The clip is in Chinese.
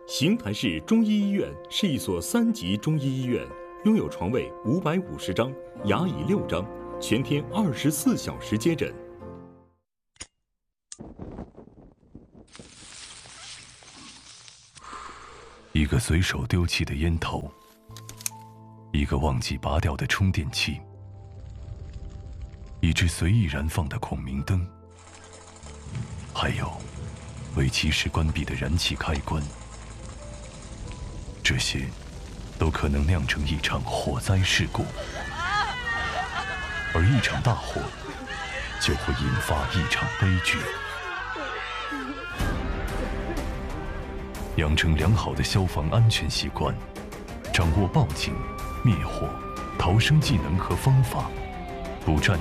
邢台市中医医院是一所3级中医医院，拥有床位550张，牙椅6张，全天24小时接诊。 一个随手丢弃的烟头，一个忘记拔掉的充电器，一只随意燃放的孔明灯，还有为及时关闭的燃气开关，这些都可能酿成一场火灾事故，而一场大火就会引发一场悲剧。养成良好的消防安全习惯，掌握报警、灭火、逃生技能和方法，不占